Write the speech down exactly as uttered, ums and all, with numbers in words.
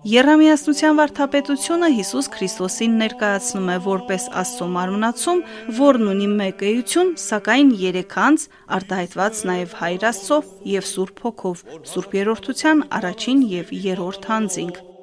Եռամիասնության վարդապետությունը Հիսուս Քրիստոսին ներկայացնում է որպես Աստծո մարմնացում, որն ունի մեկ էություն, սակայն երեք անձ, արտահայտված նաև Հայր Աստծո և Սուրբ Հոգով, Սուրբ Երրորդության առաջին և երրորդ անձինք։